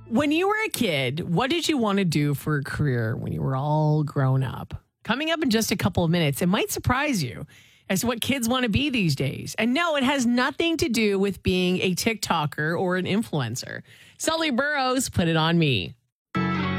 When you were a kid, what did you want to do for a career when you were all grown up? Coming up in just a couple of minutes, it might surprise you as to what kids want to be these days. And no, it has nothing to do with being a TikToker or an influencer. Sully Burrows, Put It On Me.